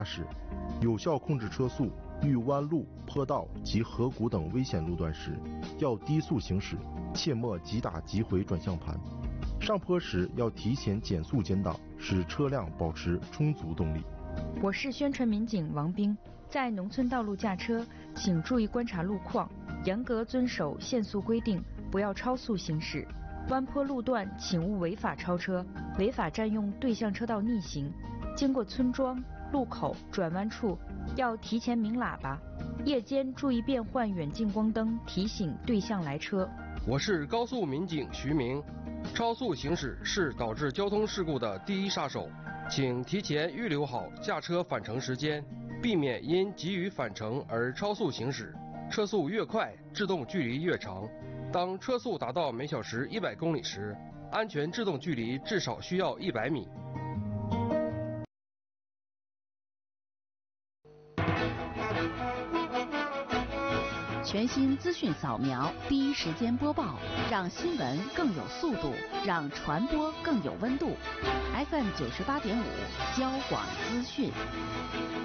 驶，有效控制车速。遇弯路、坡道及河谷等危险路段时，要低速行驶，切莫急打急回转向盘。上坡时要提前减速减档，使车辆保持充足动力。 我是宣传民警王斌，在农村道路驾车，请注意观察路况，严格遵守限速规定，不要超速行驶。弯坡路段请勿违法超车，违法占用对向车道逆行。经过村庄、路口、转弯处，要提前鸣喇叭，夜间注意变换远近光灯，提醒对向来车。 我是高速民警徐明，超速行驶是导致交通事故的第一杀手，请提前预留好驾车返程时间，避免因急于返程而超速行驶。车速越快，制动距离越长。当车速达到每小时100公里时，安全制动距离至少需要100米。 全新资讯扫描，第一时间播报，让新闻更有速度，让传播更有温度。FM98.5，交广资讯。